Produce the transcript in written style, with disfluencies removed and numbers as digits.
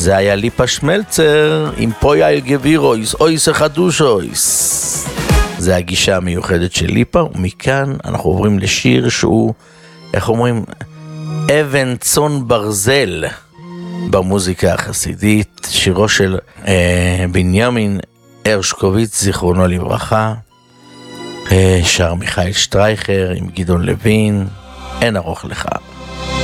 זה היה ליפה שמלצר עם פויאל גבירויס, אויס החדושויס. זה הגישה המיוחדת של ליפה, ומכאן אנחנו עוברים לשיר שהוא, איך אומרים, אבן צאן ברזל במוזיקה החסידית, שירו של בנימין הרשקוביץ, זיכרונו לברכה, שר מיכאל שטרייכר עם גדעון לוין, אין ארוך לך.